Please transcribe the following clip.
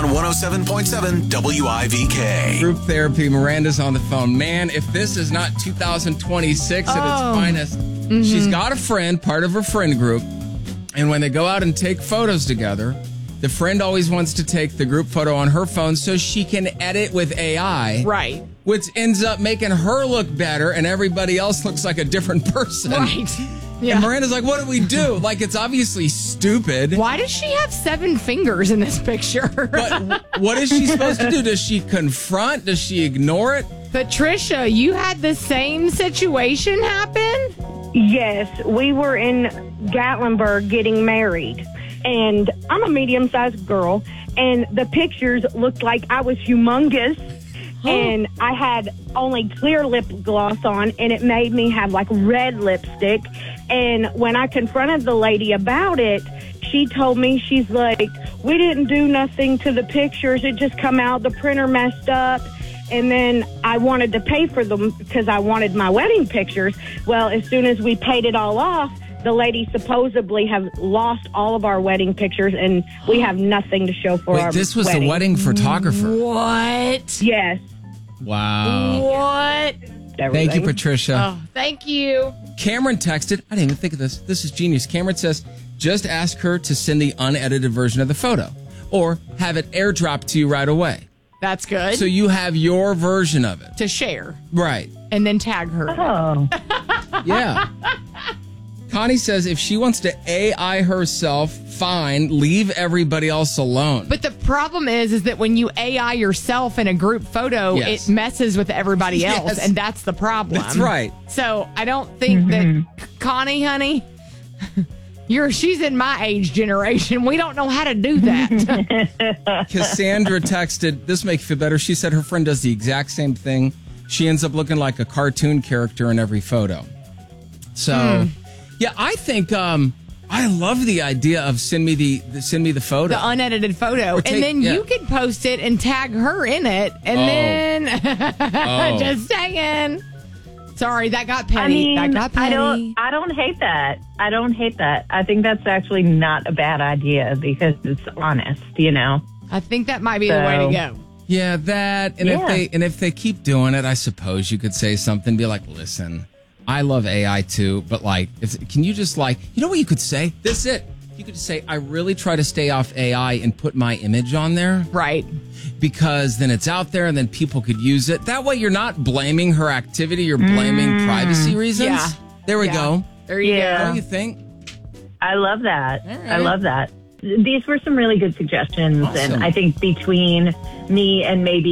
on 107.7 WIVK. Group therapy. Miranda's on the phone. Man, if this is not 2026 at its finest. She's got a friend, part of her friend group. And when they go out and take photos together, the friend always wants to take the group photo on her phone so she can edit with AI. Right. Which ends up making her look better and everybody else looks like a different person. Right. Yeah. And Miranda's like, what do we do? Like, it's obviously stupid. Why does she have 7 fingers in this picture? But what is she supposed to do? Does she confront? Does she ignore it? Patricia, you had the same situation happen? Yes, we were in Gatlinburg getting married, and I'm a medium-sized girl, and the pictures looked like I was humongous, and I had only clear lip gloss on, and it made me have, like, red lipstick, and when I confronted the lady about it, she told me, she's like, we didn't do nothing to the pictures, it just come out, the printer messed up. And then I wanted to pay for them because I wanted my wedding pictures. Well, as soon as we paid it all off, the lady supposedly have lost all of our wedding pictures, and we have nothing to show for our wedding. This was the wedding photographer. What? Yes. Wow. What? Everything. Thank you, Patricia. Oh, thank you. Cameron texted. I didn't even think of this. This is genius. Cameron says, just ask her to send the unedited version of the photo or have it airdrop to you right away. That's good. So you have your version of it. To share. Right. And then tag her. Oh. Yeah. Connie says if she wants to AI herself, fine, leave everybody else alone. But the problem is that when you AI yourself in a group photo, Yes. it messes with everybody else, Yes. and that's the problem. That's right. So I don't think that Connie, honey, she's in my age generation. We don't know how to do that. Cassandra texted, this makes you feel better. She said her friend does the exact same thing. She ends up looking like a cartoon character in every photo. So, yeah, I think I love the idea of send me the photo. The unedited photo. Or And then you could post it and tag her in it. And then, just saying. Sorry, that got petty. I mean, that got petty. I don't hate that. I don't hate that. I think that's actually not a bad idea because it's honest, you know. I think that might be the way to go. Yeah, that. And if they keep doing it, I suppose you could say something, be like, listen, I love AI too, but like, can you just like, you know what you could say? This is it. You could just say, I really try to stay off AI and put my image on there. Right. Because then it's out there and then people could use it. That way you're not blaming her activity, you're blaming privacy reasons. Yeah. There we go. There you go. What do you think? I love that. All right. I love that. These were some really good suggestions. Awesome. And I think between me and maybe